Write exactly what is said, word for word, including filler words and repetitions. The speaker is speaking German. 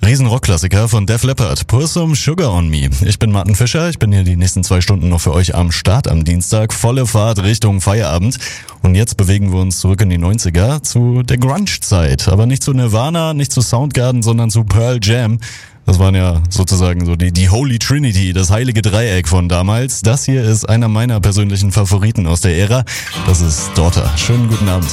Riesen-Rock-Klassiker von Def Leppard, Pour Some Sugar on Me. Ich bin Martin Fischer, ich bin hier die nächsten zwei Stunden noch für euch am Start am Dienstag. Volle Fahrt Richtung Feierabend. Und jetzt bewegen wir uns zurück in die neunziger zu der Grunge-Zeit. Aber nicht zu Nirvana, nicht zu Soundgarden, sondern zu Pearl Jam. Das waren ja sozusagen so die, die Holy Trinity, das heilige Dreieck von damals. Das hier ist einer meiner persönlichen Favoriten aus der Ära. Das ist Daughter. Schönen guten Abend.